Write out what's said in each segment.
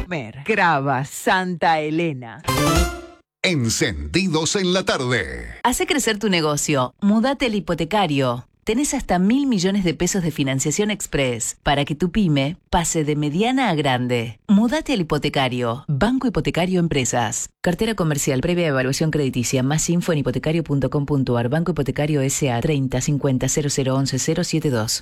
Grava Santa Elena. Encendidos en la tarde. Hace crecer tu negocio. Mudate al hipotecario. Tenés hasta 1.000 millones de pesos de financiación express para que tu pyme pase de mediana a grande. Mudate al hipotecario. Banco Hipotecario Empresas. Cartera comercial previa evaluación crediticia. Más info en hipotecario.com.ar. Banco Hipotecario S.A. 30 50 00 11 072.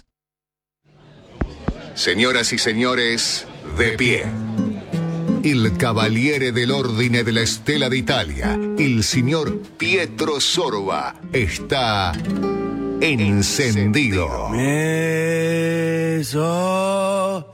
Señoras y señores, de pie. Il Cavaliere dell'Ordine della Stella d'Italia, il signor Pietro Sorba, está encendido. Me sobriacato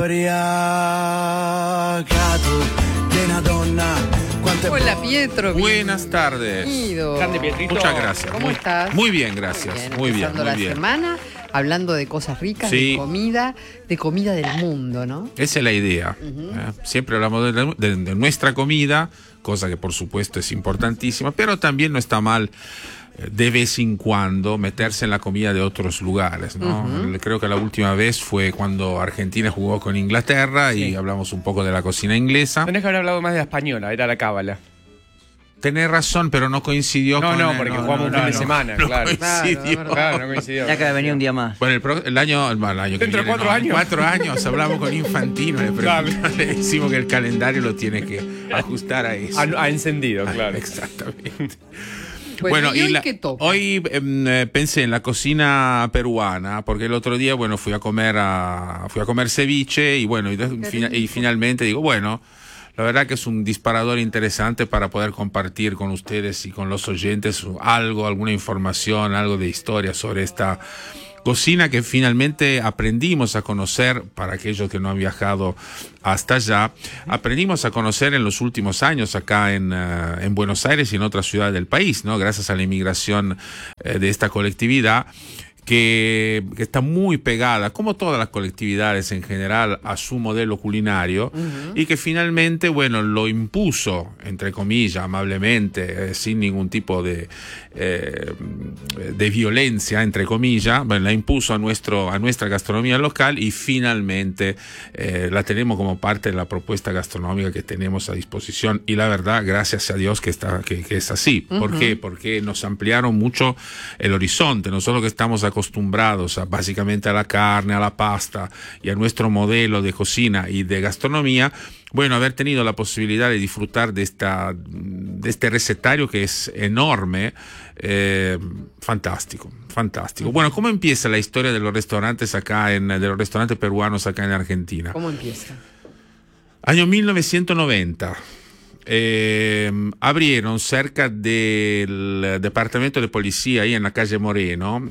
de una donna. Hola Pietro. Buenas tardes. Bienvenido. Muchas gracias. ¿Cómo estás? Muy bien, gracias. Muy bien, empezando muy la bien. semana hablando de cosas ricas, Sí. de comida del mundo, ¿no? Esa es la idea. Siempre hablamos de nuestra comida, cosa que por supuesto es importantísima, pero también no está mal de vez en cuando meterse en la comida de otros lugares, ¿no? Creo que la última vez fue cuando Argentina jugó con Inglaterra y hablamos un poco de la cocina inglesa. Tenés que haber hablado más de la española, era la cábala. Tenés razón, pero no coincidió con... Porque jugamos un fin de semana, claro. Coincidió. Claro, no coincidió. Ya que venía un día más. Bueno, el año que Dentro de viene, 4 años. 4 años hablamos con Infantino, le decimos que el calendario lo tiene que ajustar a eso. Ha encendido, claro. Exactamente. Bueno, ¿y hoy qué toca? Hoy pensé en la cocina peruana, porque el otro día, fui a comer ceviche y y finalmente digo, la verdad que es un disparador interesante para poder compartir con ustedes y con los oyentes alguna información, algo de historia sobre esta cocina que finalmente aprendimos a conocer, para aquellos que no han viajado hasta allá, aprendimos a conocer en los últimos años acá en Buenos Aires y en otras ciudades del país, ¿no? Gracias a la inmigración de esta colectividad que está muy pegada, como todas las colectividades en general, a su modelo culinario y que finalmente, lo impuso, entre comillas, amablemente, sin ningún tipo de violencia, entre comillas, la impuso a nuestra gastronomía local y finalmente la tenemos como parte de la propuesta gastronómica que tenemos a disposición y la verdad, gracias a Dios que es así. ¿Por qué? Porque nos ampliaron mucho el horizonte. Nosotros que estamos acostumbrados básicamente a la carne, a la pasta y a nuestro modelo de cocina y de gastronomía, haber tenido la posibilidad de disfrutar de este recetario que es enorme, fantástico. Bueno, ¿cómo empieza la historia de los restaurantes de los restaurantes peruanos acá en Argentina? ¿Cómo empieza? Año 1990. Abrieron cerca del departamento de policía ahí en la calle Moreno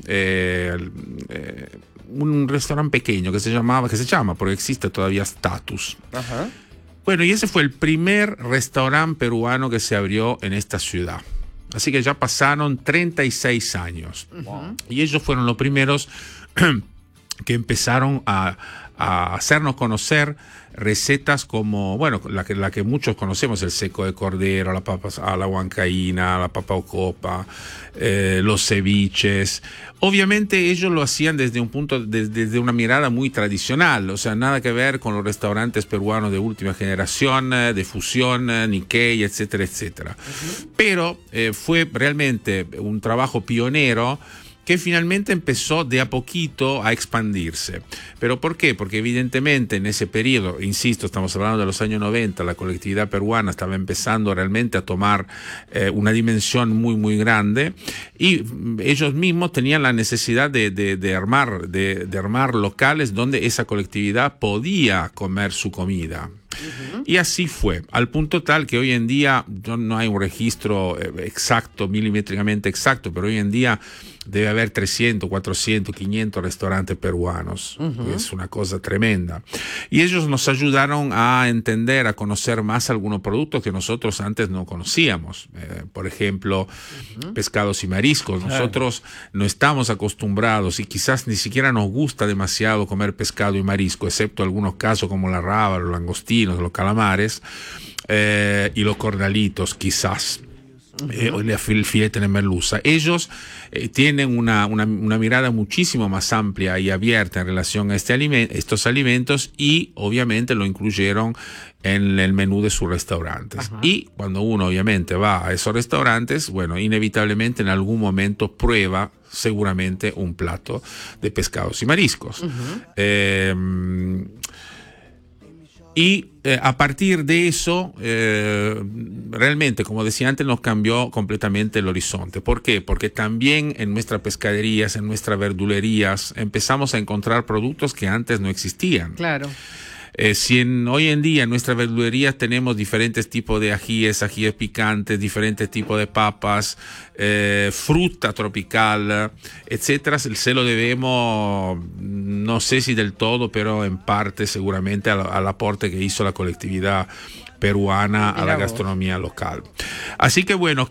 un restaurante pequeño que se llama porque existe todavía Status. Ajá. Y ese fue el primer restaurante peruano que se abrió en esta ciudad. Así que ya pasaron 36 años. Y ellos fueron los primeros que empezaron a hacernos conocer recetas como, la que muchos conocemos, el seco de cordero, la papa a la huancaína, la papa ocopa, los ceviches. Obviamente ellos lo hacían desde una mirada muy tradicional, o sea, nada que ver con los restaurantes peruanos de última generación, de fusión, Nikkei, etcétera, etcétera. Pero fue realmente un trabajo pionero que finalmente empezó de a poquito a expandirse. ¿Pero por qué? Porque evidentemente en ese periodo, insisto, estamos hablando de los años 90, la colectividad peruana estaba empezando realmente a tomar una dimensión muy, muy grande y ellos mismos tenían la necesidad de armar locales donde esa colectividad podía comer su comida. Y así fue, al punto tal que hoy en día no hay un registro exacto, milimétricamente exacto, pero hoy en día debe haber 300, 400, 500 restaurantes peruanos. Es una cosa tremenda. Y ellos nos ayudaron a entender, a conocer más algunos productos que nosotros antes no conocíamos. Por ejemplo, pescados y mariscos. Nosotros no estamos acostumbrados y quizás ni siquiera nos gusta demasiado comer pescado y marisco, excepto algunos casos como la rábara, los langostinos, los calamares y los cornalitos, quizás. el filete de merluza. Ellos tienen una mirada muchísimo más amplia y abierta en relación a estos alimentos, y obviamente lo incluyeron en el menú de sus restaurantes. Ajá. Y cuando uno obviamente va a esos restaurantes, bueno, inevitablemente en algún momento prueba seguramente un plato de pescados y mariscos. Uh-huh. A partir de eso, realmente, como decía antes, nos cambió completamente el horizonte. ¿Por qué? Porque también en nuestras pescaderías, en nuestras verdulerías, empezamos a encontrar productos que antes no existían. Claro. Hoy en día en nuestras verdulerías tenemos diferentes tipos de ajíes picantes, diferentes tipos de papas, fruta tropical, etcétera, se lo debemos, no sé si del todo, pero en parte seguramente al aporte que hizo la colectividad peruana a la gastronomía local. Así que bueno,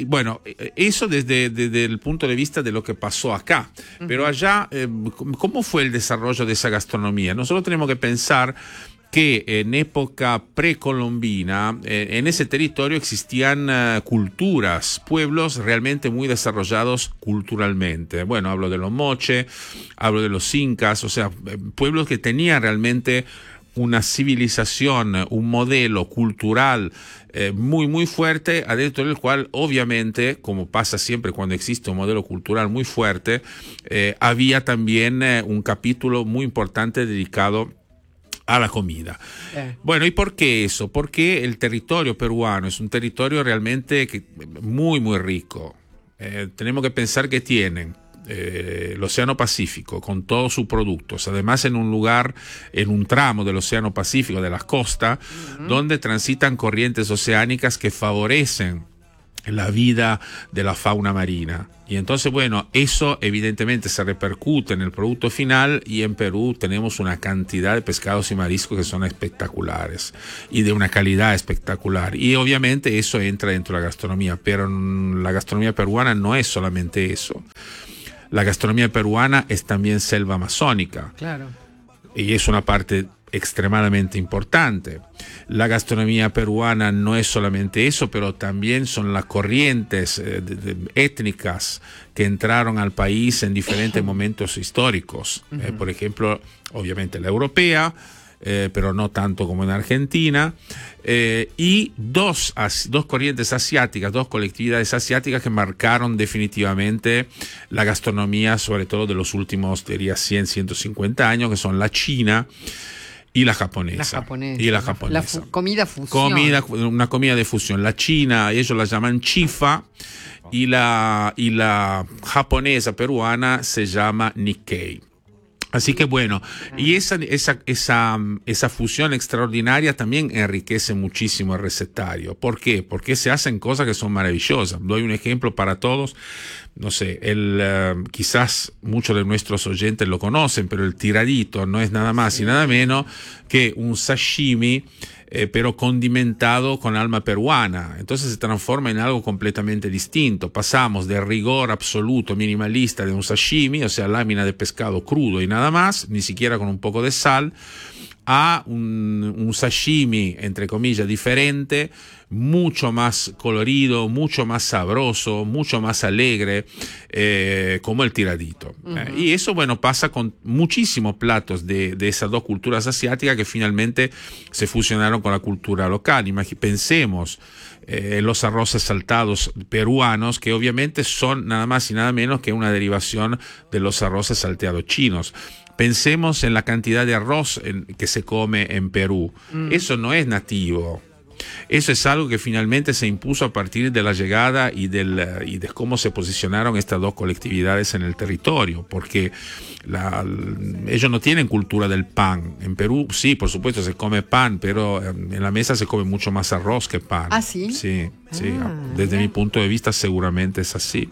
eso desde el punto de vista de lo que pasó acá. Uh-huh. Pero allá, ¿cómo fue el desarrollo de esa gastronomía? Nosotros tenemos que pensar que en época precolombina, en ese territorio existían culturas, pueblos realmente muy desarrollados culturalmente. Bueno, hablo de los moche, hablo de los incas, o sea, pueblos que tenían realmente una civilización, un modelo cultural muy, muy fuerte, adentro del cual, obviamente, como pasa siempre cuando existe un modelo cultural muy fuerte, había también un capítulo muy importante dedicado a la comida. Bueno, ¿y por qué eso? Porque el territorio peruano es un territorio realmente muy, muy rico. Tenemos que pensar que tienen el Océano Pacífico con todos sus productos, además en un tramo del Océano Pacífico, de las costas, uh-huh, donde transitan corrientes oceánicas que favorecen la vida de la fauna marina. Y entonces, bueno, eso evidentemente se repercute en el producto final, y en Perú tenemos una cantidad de pescados y mariscos que son espectaculares y de una calidad espectacular. Y obviamente eso entra dentro de la gastronomía, pero la gastronomía peruana no es solamente eso. La gastronomía peruana es también selva amazónica. Claro. Y es una parte extremadamente importante. La gastronomía peruana no es solamente eso, pero también son las corrientes étnicas que entraron al país en diferentes momentos históricos. Uh-huh. Por ejemplo, obviamente la europea, pero no tanto como en Argentina, y dos corrientes asiáticas, dos colectividades asiáticas que marcaron definitivamente la gastronomía, sobre todo de los últimos, diría, 150 años, que son la china y la japonesa. La comida fusión. Una comida de fusión. La china, ellos la llaman chifa, y la japonesa peruana se llama Nikkei. Así que bueno, y esa fusión extraordinaria también enriquece muchísimo el recetario. ¿Por qué? Porque se hacen cosas que son maravillosas. Doy un ejemplo para todos. No sé, quizás muchos de nuestros oyentes lo conocen, pero el tiradito no es nada más y nada menos que un sashimi, pero condimentado con alma peruana. Entonces se transforma en algo completamente distinto. Pasamos de rigor absoluto, minimalista de un sashimi, o sea, lámina de pescado crudo y nada más, ni siquiera con un poco de sal, a un sashimi, entre comillas, diferente, mucho más colorido, mucho más sabroso, mucho más alegre, como el tiradito. Uh-huh. Y eso, bueno, pasa con muchísimos platos de esas dos culturas asiáticas que finalmente se fusionaron con la cultura local. Pensemos en los arroces saltados peruanos, que obviamente son nada más y nada menos que una derivación de los arroces salteados chinos. Pensemos en la cantidad de arroz que se come en Perú. Eso no es nativo. Eso es algo que finalmente se impuso a partir de la llegada y de cómo se posicionaron estas dos colectividades en el territorio, porque ellos no tienen cultura del pan. En Perú sí, por supuesto, se come pan, pero en la mesa se come mucho más arroz que pan. ¿Ah, sí? Sí, desde mi punto de vista seguramente es así.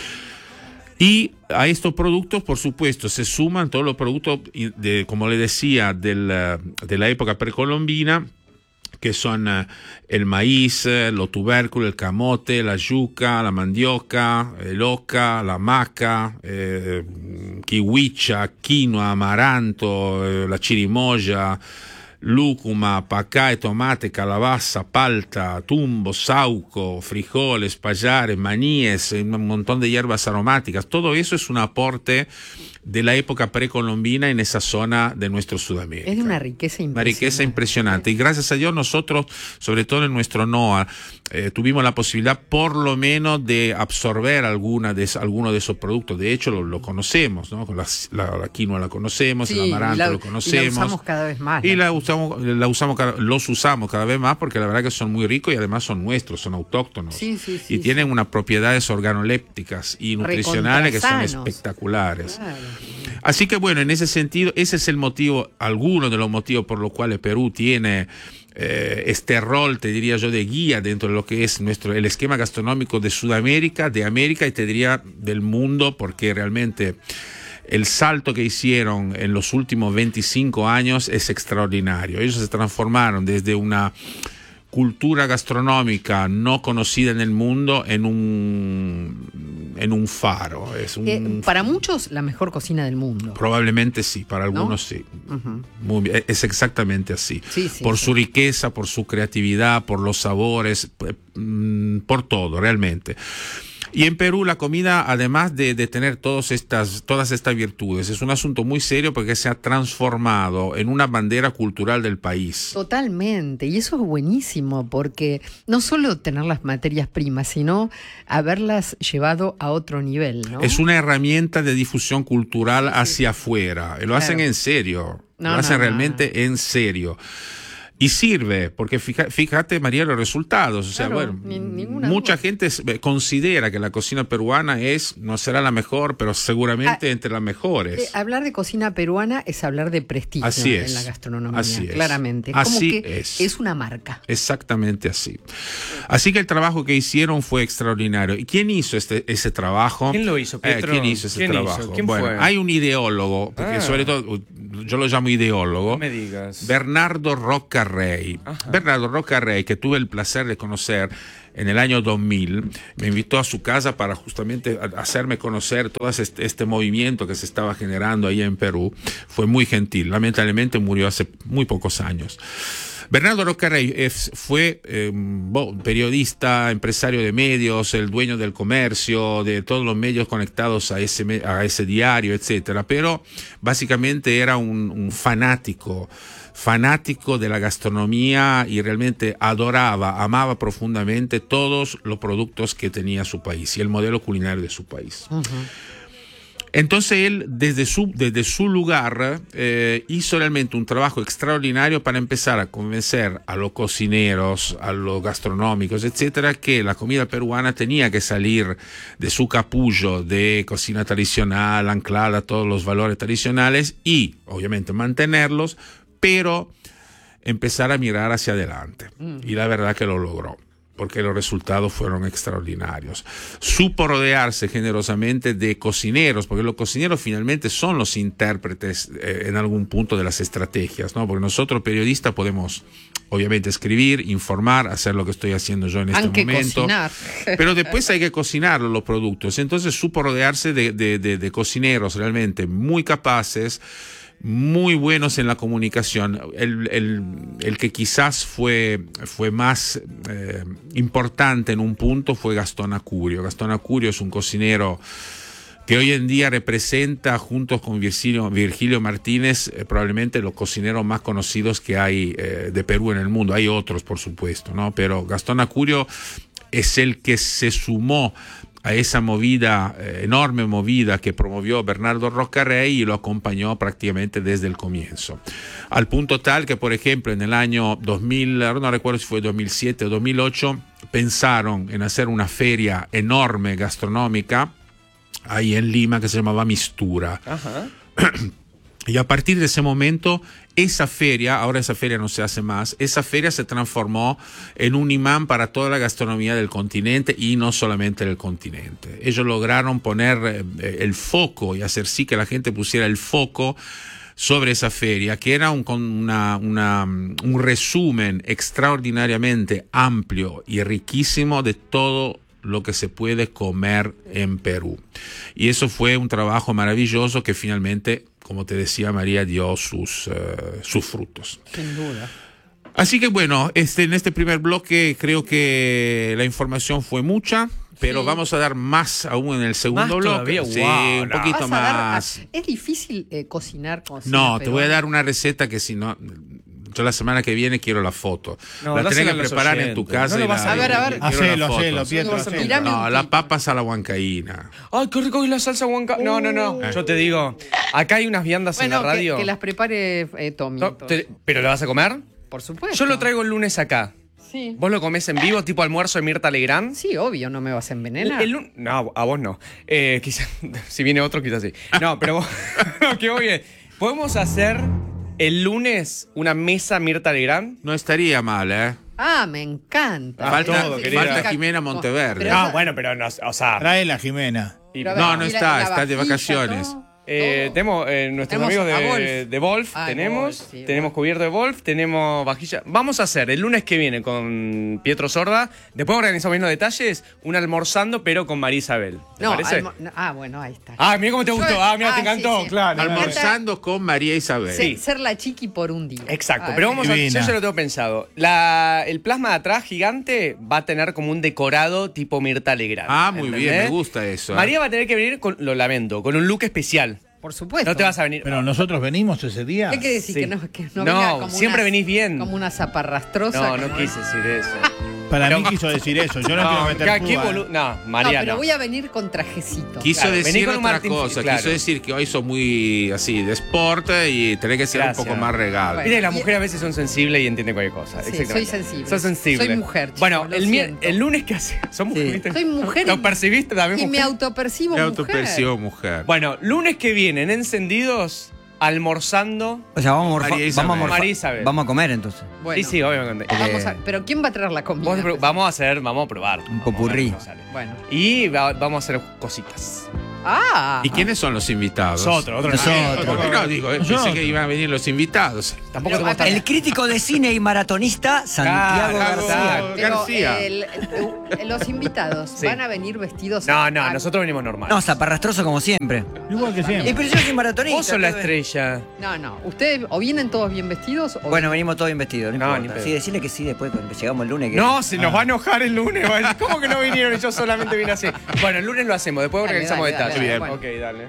Y a estos productos, por supuesto, se suman todos los productos, como le decía, de la época precolombina, que son el maíz, los tubérculos, el camote, la yuca, la mandioca, el oca, la maca, kiwicha, quinoa, amaranto, la chirimoya, lúcuma, pacá, tomate, calabaza, palta, tumbo, sauco, frijoles, payares, maníes, un montón de hierbas aromáticas. Todo eso es un aporte de la época precolombina en esa zona de nuestro Sudamérica. Es de una riqueza impresionante. Una riqueza impresionante. Y gracias a Dios nosotros, sobre todo en nuestro NOA, tuvimos la posibilidad por lo menos de absorber alguno de esos productos. De hecho, lo conocemos, ¿no? Con la quinoa la conocemos, Sí, el amaranto lo conocemos. Y la usamos cada vez más. Y los usamos cada vez más porque la verdad que son muy ricos y además son nuestros, son autóctonos. Sí, y tienen unas propiedades organolépticas y nutricionales que son espectaculares. Claro. Así que bueno, en ese sentido, ese es el motivo, alguno de los motivos por los cuales Perú tiene este rol, te diría yo, de guía dentro de lo que es el esquema gastronómico de Sudamérica, de América y te diría del mundo, porque realmente el salto que hicieron en los últimos 25 años es extraordinario. Ellos se transformaron desde una cultura gastronómica no conocida en el mundo en un faro. Para muchos, la mejor cocina del mundo. Probablemente sí, para algunos, ¿no? Sí. Uh-huh. Muy bien, es exactamente así. Sí, por su riqueza, por su creatividad, por los sabores, por todo, realmente. Y en Perú la comida, además de tener todas estas virtudes, es un asunto muy serio porque se ha transformado en una bandera cultural del país. Totalmente, y eso es buenísimo porque no solo tener las materias primas, sino haberlas llevado a otro nivel, ¿no? Es una herramienta de difusión cultural hacia afuera. Lo hacen en serio, lo hacen realmente en serio. Y sirve, porque fíjate, María, los resultados. O sea, claro, bueno, mucha gente considera que la cocina peruana no será la mejor, pero seguramente entre las mejores. Hablar de cocina peruana es hablar de prestigio en la gastronomía, claramente. Así como que es una marca. Exactamente así. Así que el trabajo que hicieron fue extraordinario. ¿Y quién hizo ese trabajo? ¿Quién lo hizo, Pietro? ¿Quién hizo ese trabajo? ¿Quién fue? Hay un ideólogo, porque sobre todo yo lo llamo ideólogo. No me digas. Bernardo Rocarrey. Ajá. Bernardo Rocarrey, que tuve el placer de conocer en el año 2000, me invitó a su casa para justamente hacerme conocer todo este movimiento que se estaba generando ahí en Perú. Fue muy gentil. Lamentablemente murió hace muy pocos años. Bernardo Rocarrey fue periodista, empresario de medios, el dueño del comercio, de todos los medios conectados a ese diario, etcétera. Pero básicamente era un fanático de la gastronomía y realmente amaba profundamente todos los productos que tenía su país y el modelo culinario de su país. Uh-huh. Entonces él, desde su lugar, hizo realmente un trabajo extraordinario para empezar a convencer a los cocineros, a los gastronómicos, etcétera, que la comida peruana tenía que salir de su capullo de cocina tradicional, anclada a todos los valores tradicionales y, obviamente, mantenerlos, pero empezar a mirar hacia adelante. Y la verdad que lo logró, porque los resultados fueron extraordinarios. Supo rodearse generosamente de cocineros, porque los cocineros finalmente son los intérpretes en algún punto de las estrategias, ¿no? Porque nosotros periodistas podemos, obviamente, escribir, informar, hacer lo que estoy haciendo yo en este momento. Cocinar. Pero después hay que cocinar los productos. Entonces supo rodearse de cocineros realmente muy capaces, muy buenos en la comunicación. El que quizás fue más importante en un punto fue Gastón Acurio. Gastón Acurio es un cocinero que hoy en día representa, junto con Virgilio Martínez, probablemente los cocineros más conocidos que hay de Perú en el mundo. Hay otros, por supuesto, ¿no? Pero Gastón Acurio es el que se sumó a esa enorme movida que promovió Bernardo Rocarrey y lo acompañó prácticamente desde el comienzo. Al punto tal que, por ejemplo, en el año 2000, no recuerdo si fue 2007 o 2008, pensaron en hacer una feria enorme gastronómica ahí en Lima que se llamaba Mistura. Ajá. Y a partir de ese momento, ahora esa feria no se hace más, esa feria se transformó en un imán para toda la gastronomía del continente y no solamente del continente. Ellos lograron poner el foco y hacer sí que la gente pusiera el foco sobre esa feria, que era un resumen extraordinariamente amplio y riquísimo de todo lo que se puede comer en Perú. Y eso fue un trabajo maravilloso que finalmente como te decía María, dio sus frutos. Sin duda. Así que bueno, en este primer bloque creo que la información fue mucha, pero Sí. vamos a dar más aún en el segundo ¿Más bloque. todavía? Sí, Wow, un no. poquito Vas a dar- más. es difícil cocinar con No, te voy a dar una receta que si no, yo la semana que viene quiero la foto. No, la tenés dásela que a los preparar en tu oyentes. casa. No lo y vas la- a ver, a ver. quiero la Hacelo, foto. hacelo, Pietro, hacelo. Tirame un No, tip. las papas a la huancaína. Ay, qué rico es la salsa huanca. No, no, no. Yo te digo, acá hay unas viandas en Bueno, la radio. que las prepare Tommy. No, ¿Pero la vas a comer? Por supuesto. Yo lo traigo el lunes acá. Sí. ¿Vos lo comés en vivo, tipo almuerzo de Mirta Legrand? Sí, obvio, no me vas a envenenar. No, a vos no. Quizá, si viene otro, quizás sí. No, pero vos, no, que oye, ¿podemos hacer el lunes una mesa Mirta Legrand? No estaría mal, ¿eh? Ah, me encanta. Falta, todo, querida. falta Jimena Monteverde. Pero- No, bueno, pero no, o sea... Traela, Jimena. Pero a No, ver, no y está, la está de vajilla, vacaciones. todo. Tenemos nuestros Tenemos amigos a de Wolf, Ah, tenemos, Wolf, sí, tenemos cubierto de Wolf, tenemos vajilla. Vamos a hacer el lunes que viene con Pietro Sorda, después organizamos bien los detalles, un almorzando pero con María Isabel. ¿Te No, parece? bueno, ahí está. Mira cómo te gustó, mira, te sí, encantó, sí. claro. Me encanta Almorzando con María Isabel. ser la chiqui por un día. Exacto, Ah, pero vamos a divina. yo ya lo tengo pensado. El plasma de atrás gigante va a tener como un decorado tipo Mirta Legrand. Ah, muy bien, ¿entendés? me gusta eso. María va a tener que venir con, lo lamento, con un look especial. Por supuesto. No te vas a venir. Pero nosotros venimos ese día. ¿Qué quiere decir? Sí. Que no No, venga como siempre venís bien. Como una zaparrastrosa. No, no como- quise decir eso. Para Pero- mí quiso decir eso. Yo no, quiero meter ¿qué púa, bolu- No, No, María pero no. voy a venir con trajecito. Quiso Claro, vení decir con un otra Martín, cosa, claro. quiso decir que hoy son muy así de sport y tenés que ser Gracias. un poco más regal. Bueno. Mire, las mujeres a veces son sensibles y entienden cualquier cosa. Sí, Exactamente. soy sensible. Sos sensible. Soy mujer, chicos, Bueno, lo el siento. lunes que hace. ¿Son mujer, ¿viste? Soy mujer ¿Lo y- percibiste también, Y mujer? me autopercibo Me mujer. autopercibo mujer. Bueno, lunes que vienen encendidos, almorzando. O sea, vamos a María Isabel. María Isabel. Vamos a comer entonces. Bueno, Sí, obviamente. pero ¿quién va a traer la comida? Vamos a probar. Un popurrí. Vamos a ver cómo sale. Bueno. Y vamos a hacer cositas. Ah. ¿Y quiénes son los invitados? Nosotros. No, digo, pensé que iban a venir los invitados. Tampoco Pero somos tan- El crítico de cine y maratonista Santiago Claro, García. Pero García. los invitados Sí. van a venir vestidos. No, nosotros venimos normal. No, zaparrastroso como siempre. Igual que siempre. Pero yo soy maratonista. Vos sos la entonces- estrella. No. ¿Ustedes o vienen todos bien vestidos o Bueno, venimos todos bien vestidos. No, No, importa. ni pedo. Sí, decirle que sí después cuando llegamos el lunes. Que... No, se nos va a enojar el lunes. Va a decir, ¿cómo que no vinieron y yo solamente vine así? Bueno, el lunes lo hacemos, después Dale, organizamos dale, detalles. dale, Bien, bueno. ok, dale.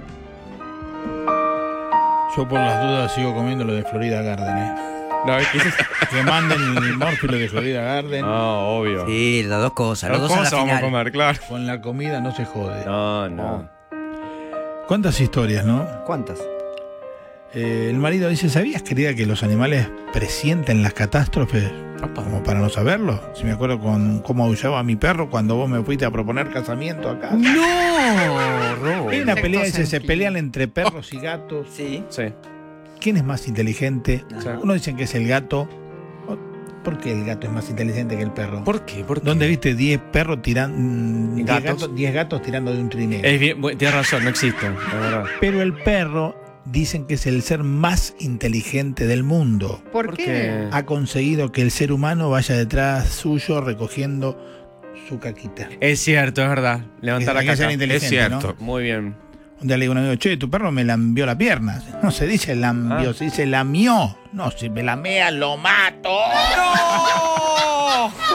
Yo por las dudas sigo comiendo lo de Florida Garden, No, es que Que manden el Morphy de Florida Garden. No, obvio. Sí, las dos cosas. Los Las dos a la cosas vamos a final. comer, claro. Con la comida no se jode. No. ¿Cuántas historias, no? ¿Cuántas? El marido dice, ¿sabías, querida, que los animales presienten las catástrofes? Como para no saberlo. Si me acuerdo con cómo aullaba mi perro cuando vos me fuiste a proponer casamiento acá. No, Hay una pelea, dice, se sentido. pelean entre perros y gatos. Sí. Sí. ¿Quién es más inteligente? Sí. Uno dicen que es el gato. ¿Por qué el gato es más inteligente que el perro? ¿Por qué? ¿Por qué? ¿Dónde viste 10 perros tirando, ¿Gatos? 10 gatos tirando de un trineo? Es bien, tienes razón, no existen, es verdad. Pero el perro dicen que es el ser más inteligente del mundo. ¿Por ¿Por qué? qué? Ha conseguido que el ser humano vaya detrás suyo recogiendo su caquita. Es cierto, es verdad. Levantar la Hay que ser caca. inteligente, Es cierto. ¿no? Muy bien. Un día le digo a un amigo, che, tu perro me lambió la pierna. No se dice lambió, se dice lamió. No, si me lamea lo mato.